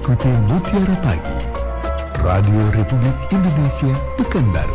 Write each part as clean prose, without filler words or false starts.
Ikuti Mutiara Pagi, Radio Republik Indonesia, Pekanbaru.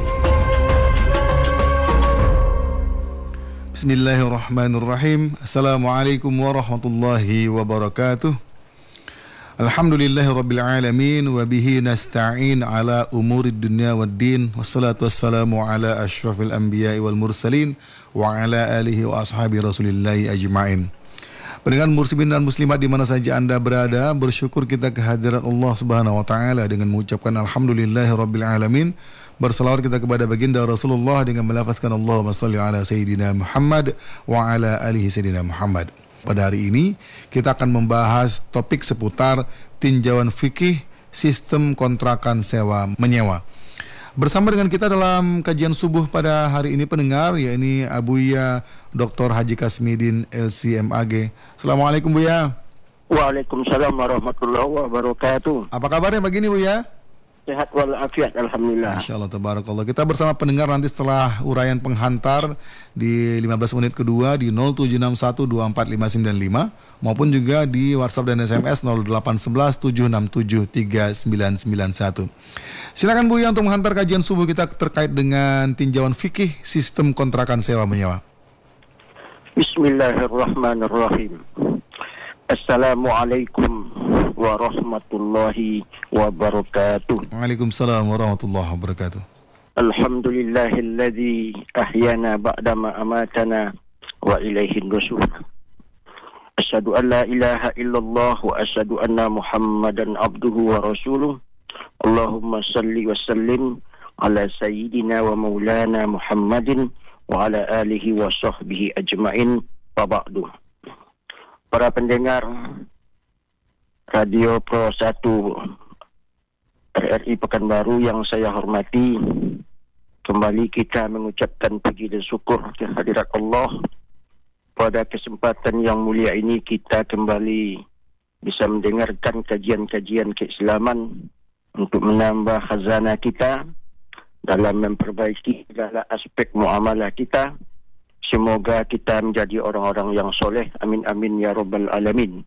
Bismillahirrahmanirrahim. Assalamualaikum warahmatullahi wabarakatuh. Alhamdulillahirabbil alamin wa bihi nasta'in ala umurid dunya waddin. Wassalatu wassalamu ala asyrafil anbiya'i wal mursalin wa ala alihi wa ashabi rasulillahi ajma'in. Pendengar muslimin dan muslimat di mana saja anda berada, bersyukur kita kehadiran Allah Subhanahu wa taala dengan mengucapkan alhamdulillahirabbil alamin. Berselawat kita kepada baginda Rasulullah dengan melafazkan Allahumma shalli ala sayyidina Muhammad wa ala alihi sayyidina Muhammad. Pada hari ini kita akan membahas topik seputar tinjauan fikih sistem kontrakan sewa menyewa. Bersama dengan kita dalam kajian subuh pada hari ini pendengar, yakni Abuya Dr. Haji Kasmidin LCMAG. Assalamualaikum Buya. Waalaikumsalam warahmatullahi wabarakatuh. Apa kabarnya pagi ini Buya? Sehat walafiat, alhamdulillah. Masya Allah, tabarakallah. Kita bersama pendengar nanti setelah uraian penghantar di 15 menit kedua di 0761245595 maupun juga di WhatsApp dan SMS 08117673991. Silakan Bu ya untuk menghantar kajian subuh kita terkait dengan tinjauan fikih sistem kontrakan sewa menyewa. Bismillahirrahmanirrahim. Assalamualaikum warahmatullahi wabarakatuh. Waalaikumsalam warahmatullahi wabarakatuh. Alhamdulillahilladzi ahyana ba'dama amatana wa ilaihin nusyur. Asyhadu an la ilaha illallah wa asyhadu anna Muhammadan abduhu wa rasuluh. Allahumma salli wa sallim ala sayyidina wa maulana Muhammadin wa ala alihi wa sahbihi ajma'in wa ba'du. Para pendengar Radio Pro 1 RRI Pekanbaru yang saya hormati, kembali kita mengucapkan puji dan syukur kehadirat Allah. Pada kesempatan yang mulia ini kita kembali bisa mendengarkan kajian-kajian keislaman untuk menambah khazanah kita dalam memperbaiki segala aspek muamalah kita. Semoga kita menjadi orang-orang yang soleh. Amin amin ya rabbal alamin.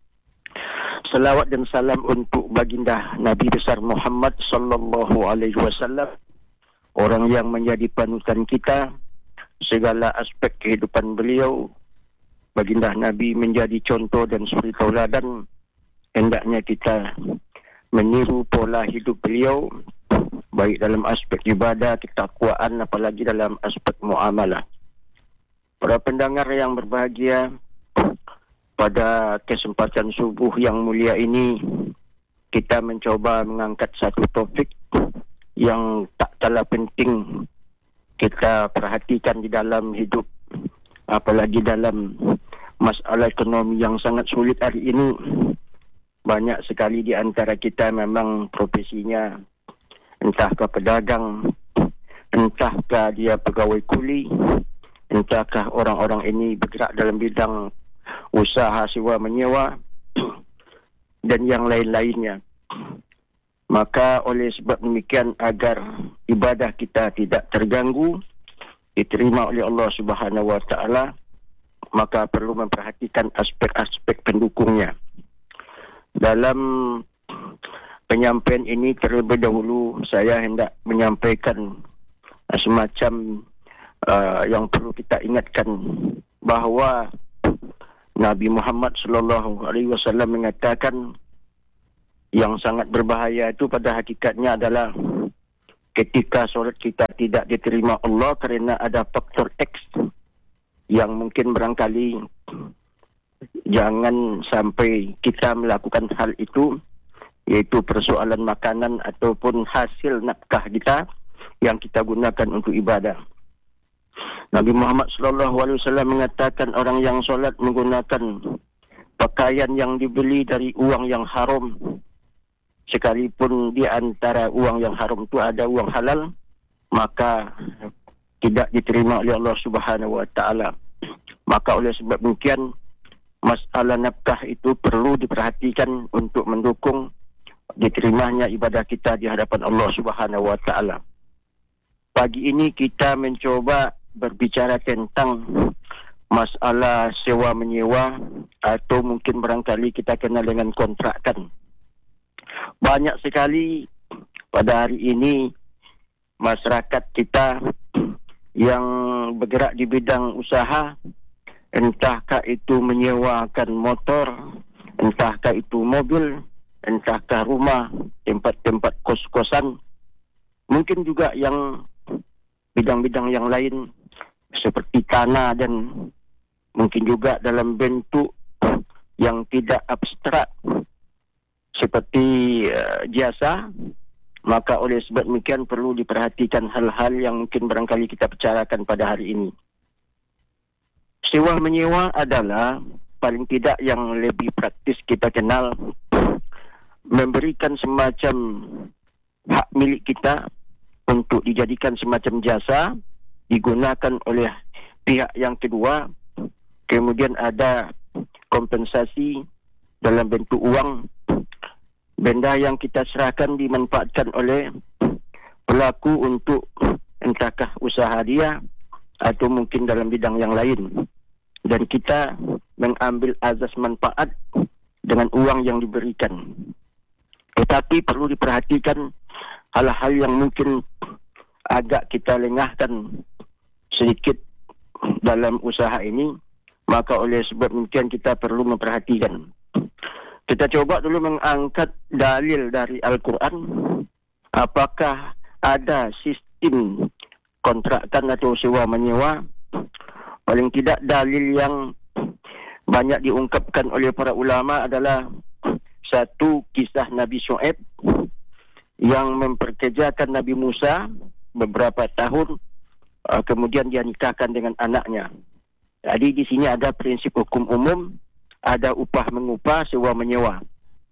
Salawat dan salam untuk baginda Nabi besar Muhammad sallallahu alaihi wasallam, orang yang menjadi panutan kita segala aspek kehidupan beliau. Baginda Nabi menjadi contoh dan suri tauladan. Hendaknya kita meniru pola hidup beliau, baik dalam aspek ibadah, ketakwaan, apalagi dalam aspek muamalah. Para pendengar yang berbahagia, pada kesempatan subuh yang mulia ini kita mencoba mengangkat satu topik yang tak kalah penting kita perhatikan di dalam hidup, apalagi dalam masalah ekonomi yang sangat sulit hari ini. Banyak sekali di antara kita memang profesinya entahkah pedagang, entahkah dia pegawai kuli, entahkah orang-orang ini bergerak dalam bidang usaha sewa menyewa dan yang lain-lainnya. Maka oleh sebab demikian, agar ibadah kita tidak terganggu, diterima oleh Allah Subhanahu wa taala, maka perlu memperhatikan aspek-aspek pendukungnya. Dalam penyampaian ini terlebih dahulu saya hendak menyampaikan semacam yang perlu kita ingatkan, bahawa Nabi Muhammad sallallahu alaihi wasallam mengatakan yang sangat berbahaya itu pada hakikatnya adalah ketika solat kita tidak diterima Allah kerana ada faktor X yang mungkin barangkali jangan sampai kita melakukan hal itu, yaitu persoalan makanan ataupun hasil nafkah kita yang kita gunakan untuk ibadah. Nabi Muhammad SAW mengatakan orang yang solat menggunakan pakaian yang dibeli dari uang yang haram, sekalipun di antara uang yang haram itu ada uang halal, maka tidak diterima oleh Allah Subhanahu wa taala. Maka oleh sebab demikian, masalah nafkah itu perlu diperhatikan untuk mendukung diterimanya ibadah kita di hadapan Allah Subhanahu wa taala. Pagi ini kita mencoba berbicara tentang masalah sewa menyewa, atau mungkin barangkali kita kenal dengan kontrakan. banyak sekali pada hari ini masyarakat kita yang bergerak di bidang usaha, entahkah itu menyewakan motor, entahkah itu mobil, entahkah rumah, tempat-tempat kos-kosan, mungkin juga yang bidang-bidang yang lain seperti tanah dan mungkin juga dalam bentuk yang tidak abstrak seperti jasa. Maka oleh sebab demikian perlu diperhatikan hal-hal yang mungkin barangkali kita bicarakan pada hari ini. Sewa menyewa adalah paling tidak yang lebih praktis kita kenal, memberikan semacam hak milik kita untuk dijadikan semacam jasa, digunakan oleh pihak yang kedua, kemudian ada kompensasi dalam bentuk uang. Benda yang kita serahkan dimanfaatkan oleh pelaku untuk entahkah usaha dia atau mungkin dalam bidang yang lain. Dan kita mengambil azas manfaat dengan uang yang diberikan. Tetapi perlu diperhatikan hal-hal yang mungkin agak kita lengahkan sedikit dalam usaha ini. Maka oleh sebab demikian kita perlu memperhatikan. Kita coba dulu mengangkat dalil dari Al-Quran. Apakah ada sistem kontraktan atau sewa menyewa? Paling tidak dalil yang banyak diungkapkan oleh para ulama adalah satu kisah Nabi Syuaib yang memperkerjakan Nabi Musa beberapa tahun, kemudian dia nikahkan dengan anaknya. Jadi di sini ada prinsip hukum umum, ada upah mengupah, sewa menyewa.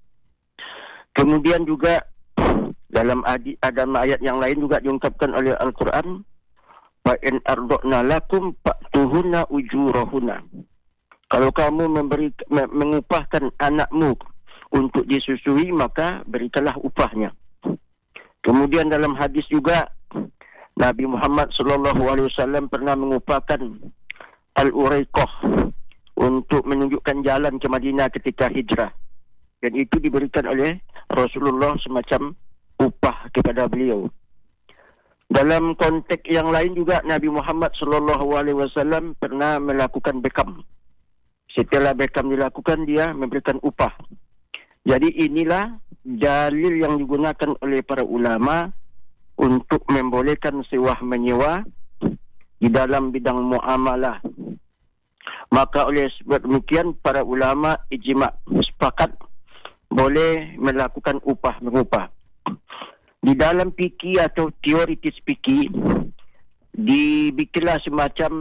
Kemudian juga dalam ayat yang lain juga diungkapkan oleh Al-Quran, fa in arda'na lakum fa'tuhunna ujurahunna. Kalau kamu mengupahkan anakmu untuk disusui, maka berikanlah upahnya. Kemudian dalam hadis juga Nabi Muhammad SAW pernah mengupahkan Al-Uraiqah untuk menunjukkan jalan ke Madinah ketika hijrah. Dan itu diberikan oleh Rasulullah semacam upah kepada beliau. Dalam konteks yang lain juga Nabi Muhammad SAW pernah melakukan bekam. Setelah bekam dilakukan, dia memberikan upah. Jadi inilah dalil yang digunakan oleh para ulama untuk membolehkan sewa menyewa di dalam bidang muamalah. Maka oleh sebab demikian para ulama ijma' sepakat boleh melakukan upah mengupah. Di dalam fikih atau teoritis fikih dibikinlah semacam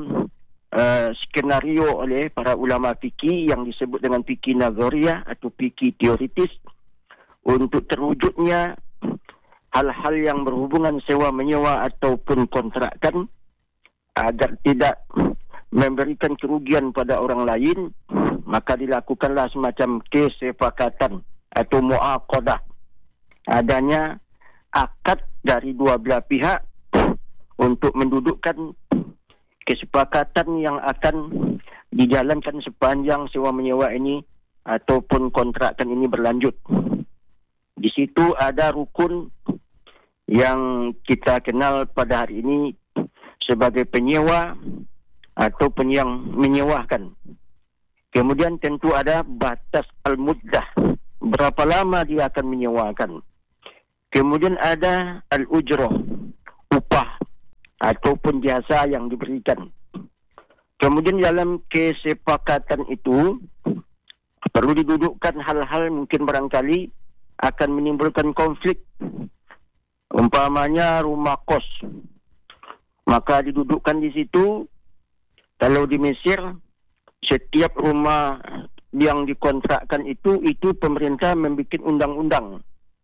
skenario oleh para ulama fikih yang disebut dengan fikih nazariyah atau fikih teoritis untuk terwujudnya hal-hal yang berhubungan sewa menyewa ataupun kontraktan agar tidak memberikan kerugian pada orang lain, maka dilakukanlah semacam kesepakatan atau muaqadah. Adanya akad dari dua belah pihak untuk mendudukkan kesepakatan yang akan dijalankan sepanjang sewa menyewa ini ataupun kontraktan ini berlanjut. Di situ ada rukun yang kita kenal pada hari ini sebagai penyewa ataupun yang menyewakan. Kemudian tentu ada batas al-muddah, berapa lama dia akan menyewakan. Kemudian ada al-ujrah, upah ataupun jasa yang diberikan. Kemudian dalam kesepakatan itu perlu didudukkan hal-hal mungkin barangkali akan menimbulkan konflik. Umpamanya rumah kos, maka didudukkan di situ. Kalau di Mesir, setiap rumah yang dikontrakkan itu pemerintah membuat undang-undang.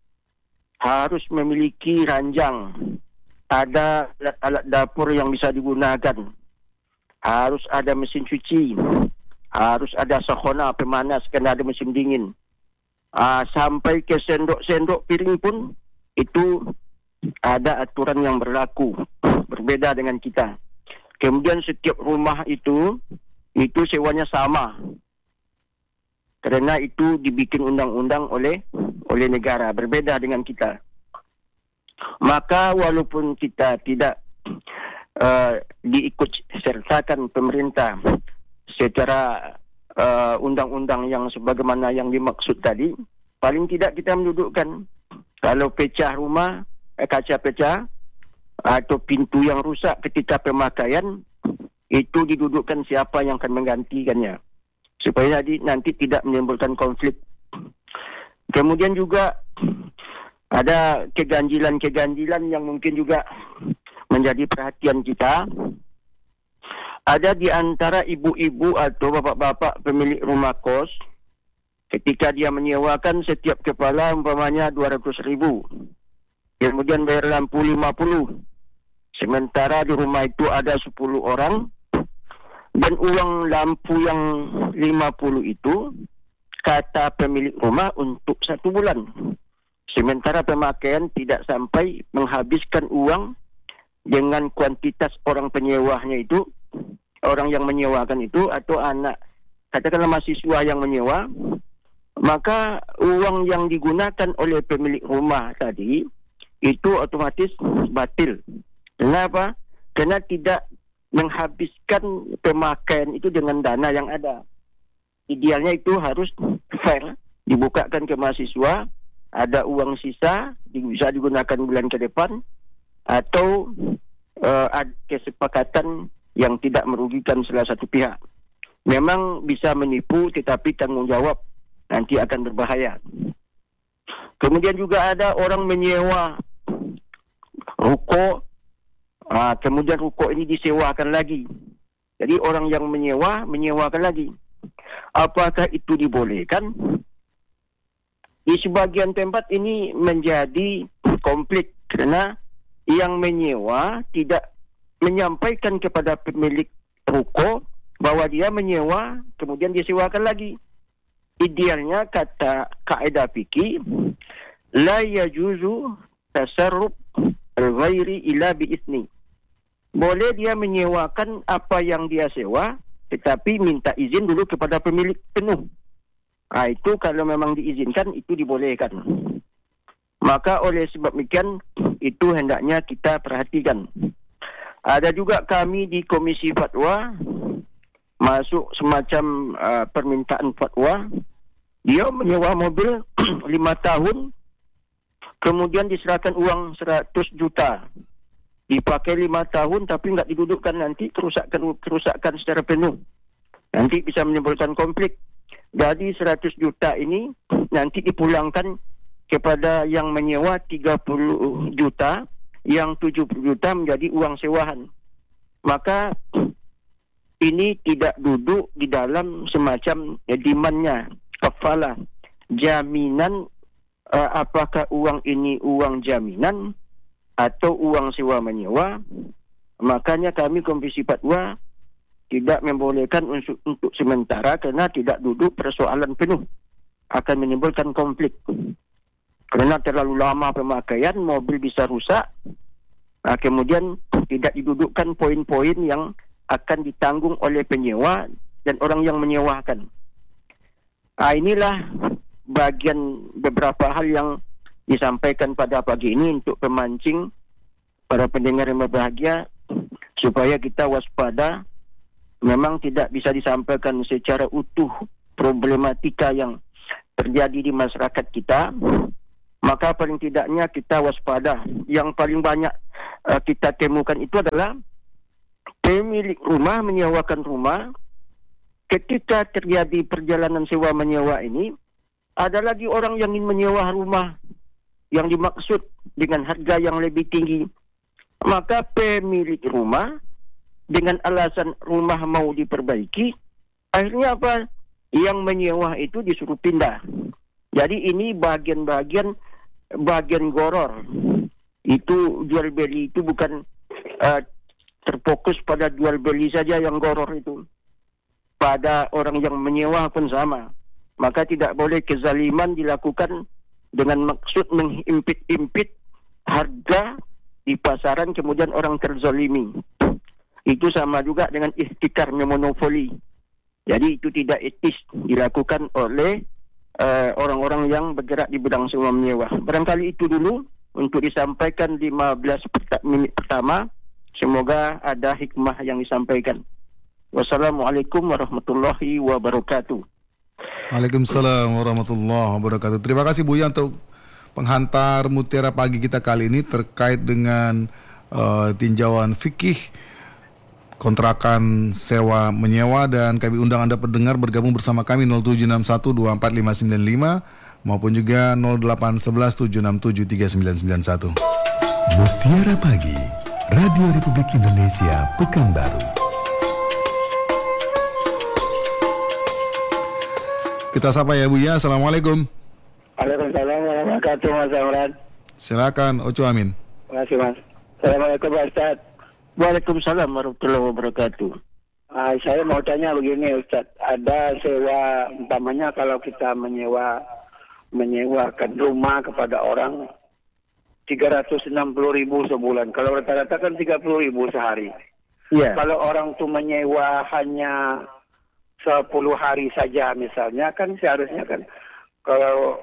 Harus memiliki ranjang, ada alat-alat dapur yang bisa digunakan, harus ada mesin cuci, harus ada sahona pemanas kerana ada musim dingin. Sampai ke sendok-sendok piring pun itu ada aturan yang berlaku, berbeda dengan kita. Kemudian setiap rumah itu sewanya sama. kerana itu dibikin undang-undang oleh negara, berbeza dengan kita. Maka walaupun kita tidak diikut sertakan pemerintah secara undang-undang yang sebagaimana yang dimaksud tadi, paling tidak kita mendudukkan kalau pecah rumah, kaca pecah atau pintu yang rusak ketika pemakaian, itu didudukkan siapa yang akan menggantikannya supaya nanti tidak menimbulkan konflik. Kemudian juga ada keganjilan-keganjilan yang mungkin juga menjadi perhatian kita. Ada di antara ibu-ibu atau bapak-bapak pemilik rumah kos, ketika dia menyewakan setiap kepala umpamanya 200.000, kemudian bayar lampu 50, sementara di rumah itu ada 10 orang, dan uang lampu yang 50 itu kata pemilik rumah untuk 1 bulan. Sementara pemakaian tidak sampai menghabiskan uang dengan kuantitas orang penyewanya itu, orang yang menyewakan itu, atau anak, katakanlah mahasiswa yang menyewa, maka uang yang digunakan oleh pemilik rumah tadi itu otomatis batil. Kenapa? Karena tidak menghabiskan pemakaian itu dengan dana yang ada. Idealnya itu harus fair, dibukakan ke mahasiswa, ada uang sisa, bisa digunakan bulan ke depan, atau ada kesepakatan yang tidak merugikan salah satu pihak. Memang bisa menipu, tetapi tanggung jawab nanti akan berbahaya. Kemudian juga ada orang menyewa ruko, kemudian ruko ini disewakan lagi. Jadi orang yang menyewakan lagi. Apakah itu dibolehkan? Di sebagian tempat ini menjadi konflik karena yang menyewa tidak menyampaikan kepada pemilik ruko bahwa dia menyewa, kemudian disewakan lagi. Idealnya kata kaidah fikih, la yajuzu tasarruf al-ghairi ila bi'izni. Boleh dia menyewakan apa yang dia sewa, tetapi minta izin dulu kepada pemilik penuh. Itu kalau memang diizinkan, itu dibolehkan. Maka oleh sebab demikian, itu hendaknya kita perhatikan. Ada juga kami di Komisi Fatwa, masuk semacam permintaan fatwa. Dia menyewa mobil 5 tahun, kemudian diserahkan uang 100 juta. Dipakai 5 tahun tapi nggak didudukkan, nanti kerusakan secara penuh. Nanti bisa menimbulkan konflik. Jadi 100 juta ini nanti dipulangkan kepada yang menyewa 30 juta, yang 70 juta menjadi uang sewaan. Maka ini tidak duduk di dalam semacam demand-nya, kafalah, jaminan, apakah uang ini uang jaminan atau uang sewa menyewa. Makanya kami Komisi Fatwa tidak membolehkan untuk sementara karena tidak duduk persoalan penuh, akan menimbulkan konflik. Karena terlalu lama pemakaian, mobil bisa rusak. Kemudian tidak didudukkan poin-poin yang akan ditanggung oleh penyewa dan orang yang menyewakan. Inilah bagian beberapa hal yang disampaikan pada pagi ini untuk pemancing para pendengar yang berbahagia, supaya kita waspada. Memang tidak bisa disampaikan secara utuh problematika yang terjadi di masyarakat kita, maka paling tidaknya kita waspada. Yang paling banyak kita temukan itu adalah pemilik rumah menyewakan rumah. Ketika terjadi perjalanan sewa menyewa ini, ada lagi orang yang ingin menyewa rumah yang dimaksud dengan harga yang lebih tinggi. Maka pemilik rumah dengan alasan rumah mau diperbaiki, akhirnya apa? Yang menyewa itu disuruh pindah. Jadi ini bagian goror. Itu jual beli itu bukan terfokus pada jual beli saja yang goror itu. Pada orang yang menyewa pun sama. Maka tidak boleh kezaliman dilakukan dengan maksud mengimpit-impit harga di pasaran, kemudian orang terzalimi. Itu sama juga dengan ihtikar, memonopoli. Jadi itu tidak etis dilakukan oleh orang-orang yang bergerak di bidang sewa menyewa. Barangkali itu dulu untuk disampaikan 15 minit pertama. Semoga ada hikmah yang disampaikan. Wassalamualaikum warahmatullahi wabarakatuh. Waalaikumsalam warahmatullahi wabarakatuh. Terima kasih Buya untuk penghantar Mutiara Pagi kita kali ini terkait dengan tinjauan fikih kontrakan sewa menyewa, dan kami undang Anda pendengar bergabung bersama kami 0761245595 maupun juga 08117673991. Mutiara Pagi, Radio Republik Indonesia, Pekanbaru. Kita sapa ya Buya. Assalamualaikum. Waalaikumsalam warahmatullahi wabarakatuh, Mas Amran. Silakan Oco Amin. Terima kasih, Mas. Assalamualaikum, Pak Ustaz. Waalaikumsalam warahmatullahi wabarakatuh. Saya mau tanya begini, Ustaz. Ada sewa, umpamanya kalau kita menyewakan rumah kepada orang 360.000 sebulan. Kalau rata-rata kan 30.000 sehari. Iya. Kalau orang tuh menyewa hanya 10 hari saja misalnya, kan seharusnya kan kalau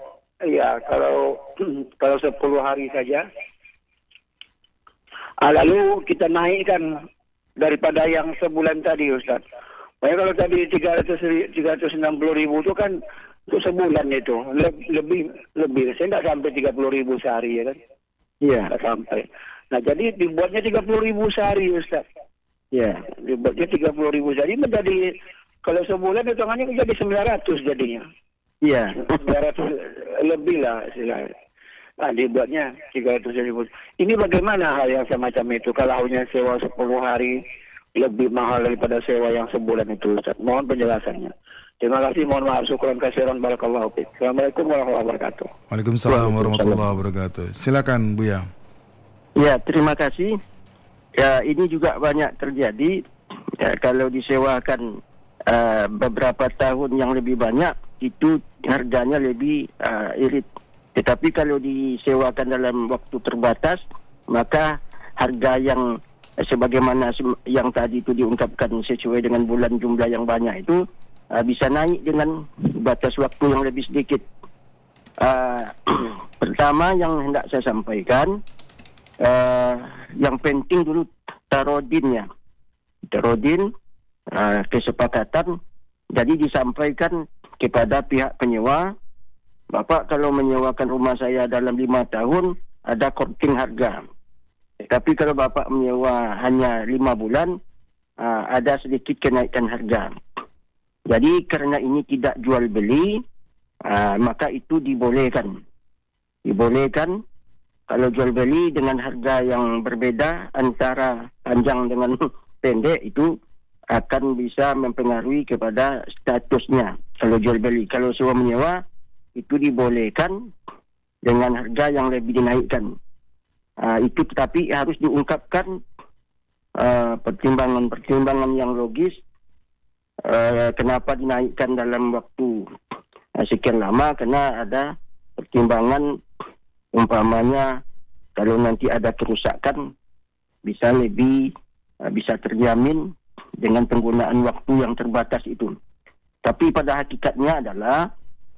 10 hari saja, lalu kita naikkan daripada yang sebulan tadi, Ustaz. Makanya kalau tadi 360.000 itu kan untuk sebulan itu lebih. Saya tidak sampai 30.000 sehari, ya kan? Iya. Tidak sampai. Nah, jadi dibuatnya 30.000 sehari, Ustaz. Iya. Dibuatnya 30.000 sehari menjadi, kalau sebulan hitungannya jadi 900 jadinya. Iya. 900 lebih lah istilahnya. Nah, dibuatnya 300.000. Ini bagaimana hal yang semacam itu? Kalau hanya sewa 10 hari lebih mahal daripada sewa yang sebulan itu, Ustaz. Mohon penjelasannya. Terima kasih, mohon maaf, syukran kasiran, barakallahu fiik. Assalamualaikum warahmatullahi wabarakatuh. Waalaikumsalam warahmatullahi wabarakatuh. Silakan Buya. Ya, terima kasih. Ya, ini juga banyak terjadi. Ya, kalau disewakan beberapa tahun yang lebih banyak, itu harganya lebih irit. Tetapi kalau disewakan dalam waktu terbatas, maka harga yang sebagaimana yang tadi itu diungkapkan sesuai dengan bulan jumlah yang banyak itu bisa naik dengan batas waktu yang lebih sedikit. Pertama yang hendak saya sampaikan, yang penting dulu tarodinnya. Tarodin, kesepakatan, jadi disampaikan kepada pihak penyewa, Bapak kalau menyewakan rumah saya dalam 5 tahun, ada korting harga. Tapi kalau Bapak menyewa hanya 5 bulan, ada sedikit kenaikan harga. Jadi karena ini tidak jual beli, maka itu dibolehkan. Dibolehkan kalau jual beli dengan harga yang berbeda antara panjang dengan pendek, itu akan bisa mempengaruhi kepada statusnya kalau jual beli. Kalau sewa menyewa, itu dibolehkan dengan harga yang lebih dinaikkan. Itu tetapi harus diungkapkan pertimbangan-pertimbangan yang logis. Kenapa dinaikkan dalam waktu sekian lama? Karena ada pertimbangan, umpamanya kalau nanti ada kerusakan bisa terjamin dengan penggunaan waktu yang terbatas itu. Tapi pada hakikatnya adalah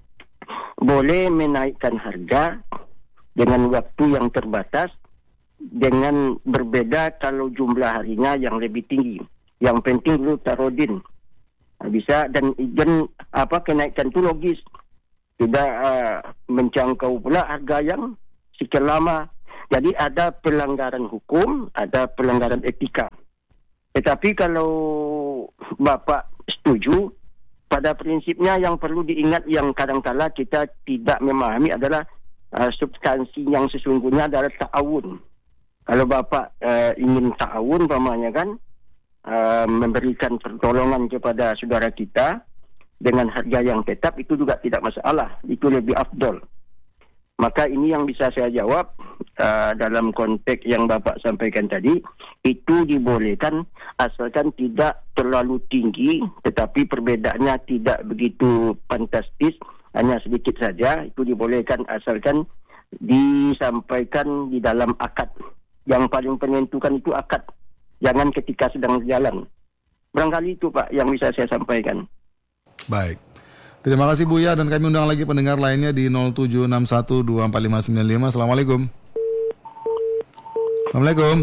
boleh menaikkan harga dengan waktu yang terbatas, dengan berbeda kalau jumlah harinya yang lebih tinggi. Yang penting dulu tarodin bisa, dan kenaikan itu logis, tidak menjangkau pula harga yang sekian lama. Jadi ada pelanggaran hukum, ada pelanggaran etika. Tetapi kalau Bapak setuju, pada prinsipnya yang perlu diingat, yang kadangkala kita tidak memahami adalah substansi yang sesungguhnya adalah ta'awun. Kalau Bapak ingin ta'awun, pamannya kan, memberikan pertolongan kepada saudara kita dengan harga yang tetap, itu juga tidak masalah, itu lebih afdol. Maka ini yang bisa saya jawab dalam konteks yang Bapak sampaikan tadi, itu dibolehkan asalkan tidak terlalu tinggi, tetapi perbedaannya tidak begitu fantastis, hanya sedikit saja. Itu dibolehkan asalkan disampaikan di dalam akad. Yang paling menentukan itu akad, jangan ketika sedang berjalan. Barangkali itu Pak yang bisa saya sampaikan. Baik. Terima kasih Buya, dan kami undang lagi pendengar lainnya di 0761245595. Assalamualaikum. Assalamualaikum.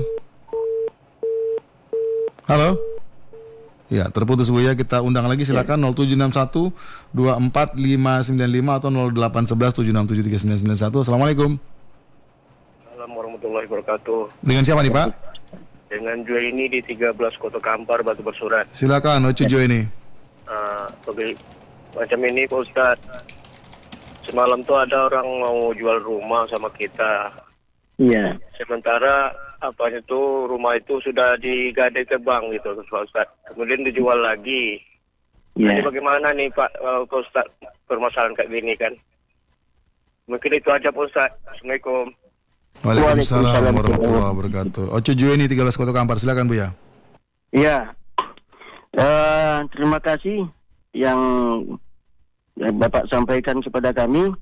Halo. Ya, terputus Buya, kita undang lagi, silakan 0761245595 atau 0811767391. Assalamualaikum. Assalamualaikum warahmatullahi wabarakatuh. Dengan siapa nih Pak? Dengan Juwaini di 13 Kota Kampar, Batu Bersurat. Silakan, Oce Juwaini. Macam ini Pak Ustadz, semalam tuh ada orang mau jual rumah sama kita. Iya. Sementara apanya tuh rumah itu sudah digadai ke bank gitu Pak Ustadz. Kemudian dijual lagi. Jadi Iya. bagaimana nih Pak Ustadz, permasalahan kayak gini kan? Mungkin itu aja Pak Ustadz. Assalamualaikum. Waalaikumsalam warahmatullahi wabarakatuh. Oce Juwaini 13 Kota Kampar, silakan Buya. Iya. Terima kasih yang Bapak sampaikan kepada kami.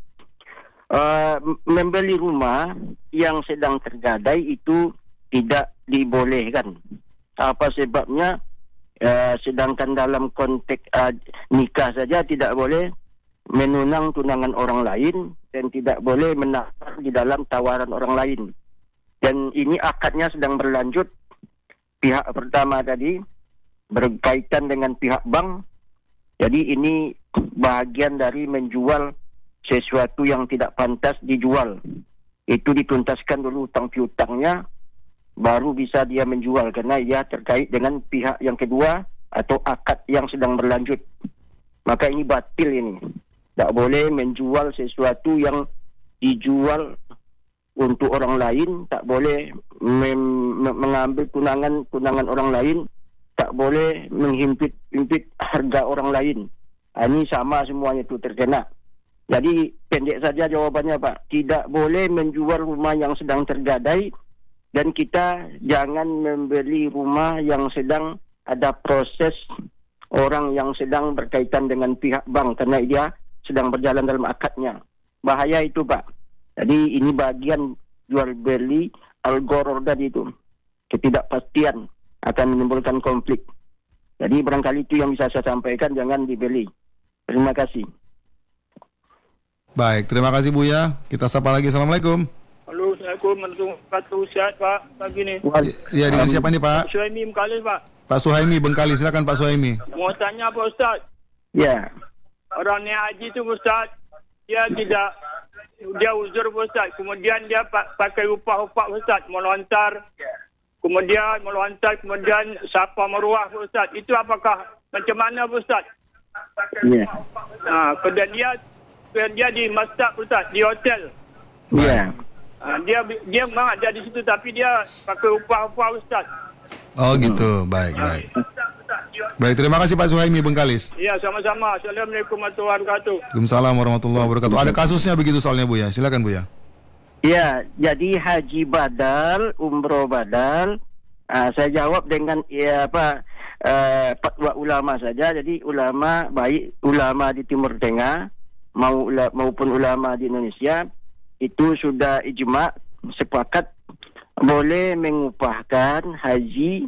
Membeli rumah yang sedang tergadai itu tidak dibolehkan. Apa sebabnya? Sedangkan dalam konteks nikah saja tidak boleh menunang tunangan orang lain dan tidak boleh menawar di dalam tawaran orang lain. Dan ini akadnya sedang berlanjut. Pihak pertama tadi berkaitan dengan pihak bank. Jadi ini bahagian dari menjual sesuatu yang tidak pantas dijual. Itu dituntaskan dulu hutang piutangnya, baru bisa dia menjual karena ia terkait dengan pihak yang kedua atau akad yang sedang berlanjut. Maka ini batil ini. Tak boleh menjual sesuatu yang dijual untuk orang lain, tak boleh mengambil tunangan orang lain, tak boleh menghimpit harga orang lain. Ini sama semuanya itu terkena. Jadi pendek saja jawabannya Pak, tidak boleh menjual rumah yang sedang tergadai, dan kita jangan membeli rumah yang sedang ada proses orang yang sedang berkaitan dengan pihak bank karena dia sedang berjalan dalam akadnya. Bahaya itu Pak. Jadi ini bagian jual beli al-gharar tadi itu. Ketidakpastian akan menimbulkan konflik. Jadi barangkali itu yang bisa saya sampaikan, jangan dibeli. Terima kasih. Baik, terima kasih Buya. Kita sapa lagi. Assalamualaikum. Halo, Assalamualaikum warahmatullahi wabarakatuh. Pak, pagi ni. Ya, dengan siapa nih Pak? Suhaimi Mekalis, Pak. Pak Suhaimi Bengkali, silakan Pak Suhaimi. Mau tanya Pak Ustaz. Ya. Orang ni haji tu Ustaz, dia uzur Ustaz. Kemudian dia pakai upah-upah Ustaz, melontar. Kemudian sapa maruah Ustaz. Itu apakah macam mana Ustaz? Ya. Kemudian dia di masjid Ustaz, di hotel. Ya. Dia memang ada di situ tapi dia pakai upah-upah Ustaz. Oh gitu, baik. Baik, terima kasih Pak Suhaimi Bengkalis. Ya, sama-sama. Assalamualaikum warahmatullahi wabarakatuh. Waalaikumsalam warahmatullahi wabarakatuh. Ada kasusnya begitu soalnya Buya, silakan Buya. Ya, jadi haji badal, umroh badal. Saya jawab dengan fatwa ulama saja. Jadi ulama, baik ulama di Timur Tengah maupun ulama di Indonesia, itu sudah ijma sepakat boleh mengupahkan haji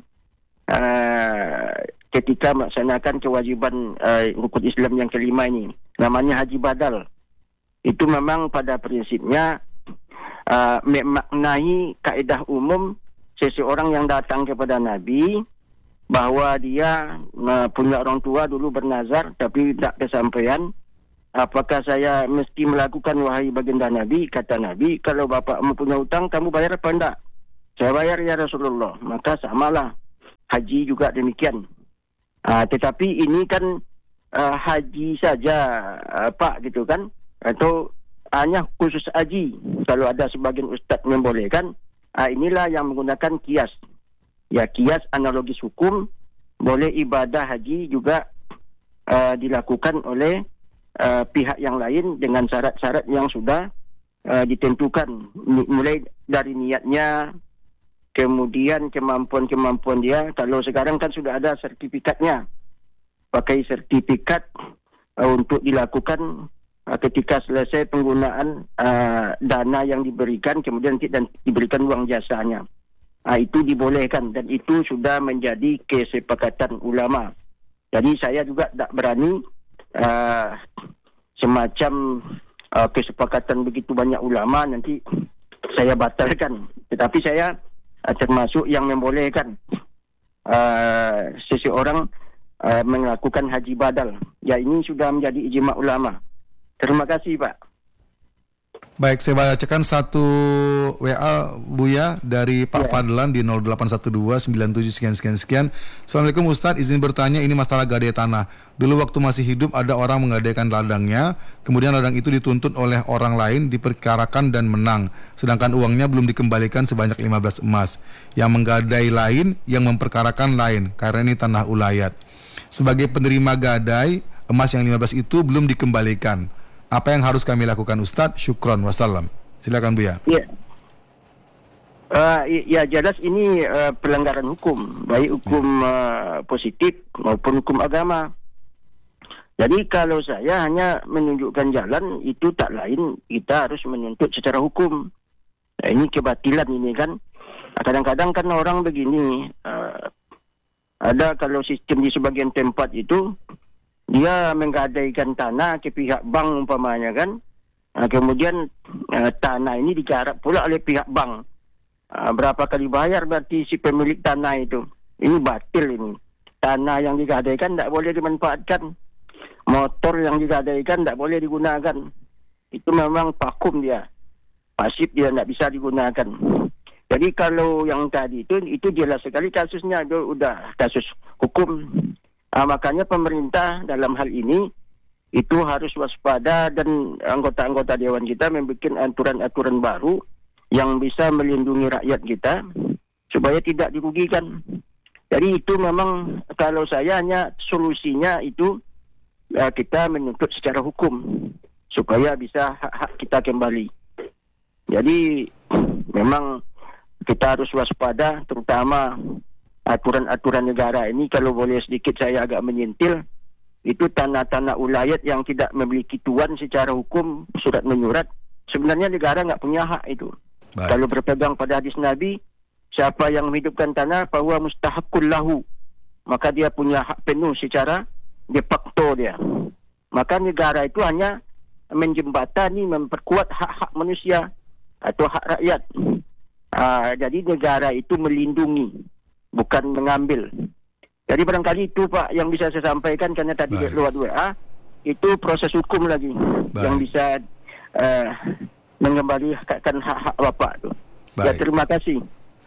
ketika melaksanakan kewajiban rukun Islam yang kelima ini. Namanya haji badal. Itu memang pada prinsipnya memaknai kaedah umum seseorang yang datang kepada Nabi bahwa dia punya orang tua dulu bernazar tapi tidak kesampaian. Apakah saya mesti melakukan wahai baginda Nabi? Kata Nabi, kalau bapakmu punya hutang, kamu bayar apa enggak? Saya bayar ya Rasulullah. Maka samalah haji juga demikian. Tetapi ini kan haji saja Pak gitu kan, atau hanya khusus haji. Kalau ada sebagian ustaz membolehkan, inilah yang menggunakan kias. Ya, kias analogis hukum, boleh ibadah haji juga dilakukan oleh pihak yang lain dengan syarat-syarat yang sudah ditentukan, mulai dari niatnya, kemudian kemampuan dia. Kalau sekarang kan sudah ada sertifikatnya, pakai sertifikat untuk dilakukan ketika selesai penggunaan dana yang diberikan, kemudian dan diberikan uang jasanya. Itu dibolehkan dan itu sudah menjadi kesepakatan ulama. Jadi saya juga tak berani semacam kesepakatan begitu banyak ulama, nanti saya batalkan. Tetapi saya termasuk yang membolehkan seseorang melakukan haji badal. Ya, ini sudah menjadi ijma ulama. Terima kasih, Pak. Baik, saya bacakan satu WA Buya dari Pak Fadlan di 081297 sekian. Assalamualaikum Ustadz, izin bertanya, ini masalah gadai tanah. Dulu waktu masih hidup ada orang menggadaikan ladangnya, kemudian ladang itu dituntut oleh orang lain, diperkarakan dan menang. Sedangkan uangnya belum dikembalikan sebanyak 15 emas. Yang menggadai lain, yang memperkarakan lain, karena ini tanah ulayat. Sebagai penerima gadai, emas yang 15 itu belum dikembalikan. Apa yang harus kami lakukan Ustadz? Syukron, wassalam. Silakan Buya. Ya, ya jelas ini pelanggaran hukum, baik hukum positif maupun hukum agama. Jadi kalau saya hanya menunjukkan jalan, itu tak lain kita harus menuntut secara hukum. Nah, ini kebatilan ini kan. Kadang-kadang kan orang begini, ada kalau sistem di sebagian tempat itu, dia menggadaikan tanah ke pihak bank umpamanya kan. Kemudian tanah ini digarap pula oleh pihak bank. Berapa kali bayar berarti si pemilik tanah itu. Ini batil ini. Tanah yang digadaikan tidak boleh dimanfaatkan. Motor yang digadaikan tidak boleh digunakan. Itu memang vakum dia. Pasif dia tidak bisa digunakan. Jadi kalau yang tadi itu jelas sekali kasusnya. Itu udah kasus hukum. Makanya pemerintah dalam hal ini itu harus waspada dan anggota-anggota dewan kita membuat aturan-aturan baru yang bisa melindungi rakyat kita supaya tidak dirugikan. Jadi itu memang kalau saya hanya solusinya itu kita menuntut secara hukum supaya bisa hak-hak kita kembali. Jadi memang kita harus waspada, terutama aturan-aturan negara ini. Kalau boleh sedikit saya agak menyentil, itu tanah-tanah ulayat yang tidak memiliki tuan secara hukum, surat menyurat, sebenarnya negara nggak punya hak itu. Baik. Kalau berpegang pada hadis Nabi, siapa yang menghidupkan tanah, bahwa mustahakul lahu, maka dia punya hak penuh secara de facto dia. Maka negara itu hanya menjembatani, memperkuat hak-hak manusia atau hak rakyat. Jadi negara itu melindungi, bukan mengambil. Jadi barangkali itu Pak yang bisa saya sampaikan, karena tadi lewat WA itu proses hukum lagi. Baik. Yang bisa mengembalikan hak-hak Bapak itu. Ya, terima kasih.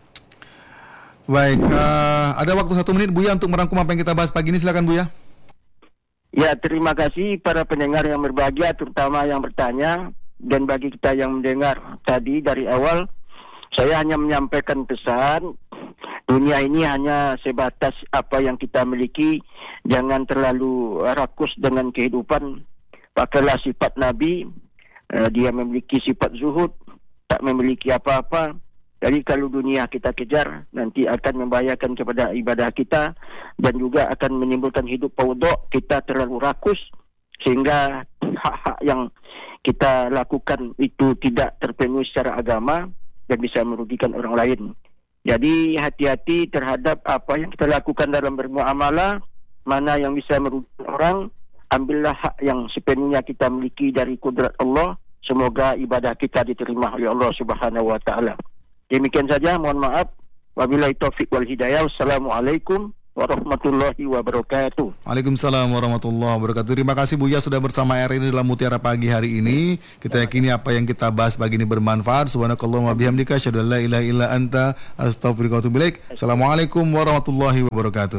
Baik, ada waktu 1 menit Buya untuk merangkum apa yang kita bahas pagi ini, silakan Buya. Ya, terima kasih para pendengar yang berbahagia, terutama yang bertanya, dan bagi kita yang mendengar tadi dari awal. Saya hanya menyampaikan pesan, dunia ini hanya sebatas apa yang kita miliki. Jangan terlalu rakus dengan kehidupan. Pakailah sifat Nabi. Dia memiliki sifat zuhud, tak memiliki apa-apa. Jadi kalau dunia kita kejar, nanti akan membahayakan kepada ibadah kita, dan juga akan menimbulkan hidup paudok. Kita terlalu rakus sehingga hak-hak yang kita lakukan itu tidak terpenuhi secara agama dan bisa merugikan orang lain. Jadi hati-hati terhadap apa yang kita lakukan dalam bermuamalah. Mana yang bisa merugikan orang, ambillah hak yang sepenuhnya kita miliki dari kudrat Allah. Semoga ibadah kita diterima oleh Allah Subhanahu wa taala. Demikian saja, mohon maaf. Wabillahi taufik wal hidayah. Wassalamualaikum warahmatullahi wabarakatuh. Waalaikumsalam warahmatullahi wabarakatuh. Terima kasih Buya sudah bersama RRI dalam Mutiara Pagi hari ini. Kita yakini apa yang kita bahas pagi ini bermanfaat. Subhanakallahumma bihamdika asyhadu an la ilaha illa anta astaghfiruka wa atubu ilaik. Assalamualaikum warahmatullahi wabarakatuh.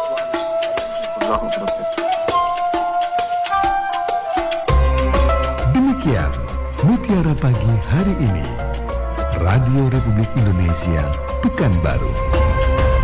Demikian Mutiara Pagi hari ini, Radio Republik Indonesia Pekanbaru.